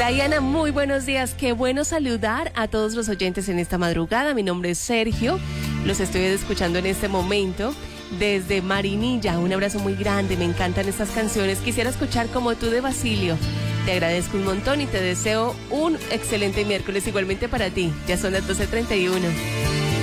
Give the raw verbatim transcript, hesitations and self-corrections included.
Diana, muy buenos días. Qué bueno saludar a todos los oyentes en esta madrugada. Mi nombre es Sergio. Los estoy escuchando en este momento desde Marinilla. Un abrazo muy grande. Me encantan estas canciones. Quisiera escuchar Como tú de Basilio. Te agradezco un montón y te deseo un excelente miércoles igualmente para ti. Ya son las doce treinta y uno.